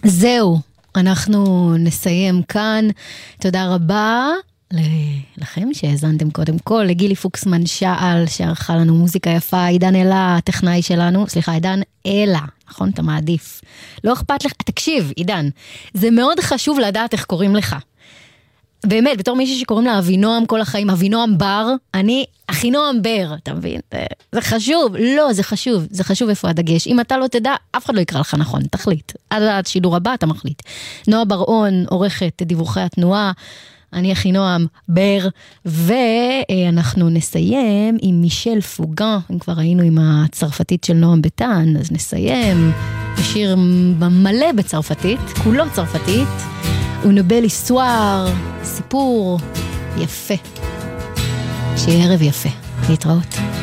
זהו, אנחנו נסיים כאן. תודה רבה לכם שהזנתם קודם כל, לגילי פוקסמן שעל שערכה לנו מוזיקה יפה, עידן אלה, הטכנאי שלנו, סליחה, עידן אלה, נכון? אתה מעדיף. לא אכפת לך, תקשיב, עידן, זה מאוד חשוב לדעת איך קוראים לך. באמת, בתור מישהי שקוראים לה אבינועם כל החיים, אבינועם בר, אני אחינועם בר, אתה מבין? זה חשוב, לא, זה חשוב, זה חשוב איפה הדגש. אם אתה לא תדע, אף אחד לא יקרא לך נכון, תחליט. עד השידור הבא אתה מחליט. נועה בר-און, עורכת דיווחי התנועה, אני אחינועם בר, ואנחנו נסיים עם מישל פוגן, אם כבר היינו עם הצרפתית של נועם ביטן, אז נסיים בשיר מלא בצרפתית, כולו צרפתית, Une belle histoire, סיפור יפה. שיהיה ערב יפה. להתראות.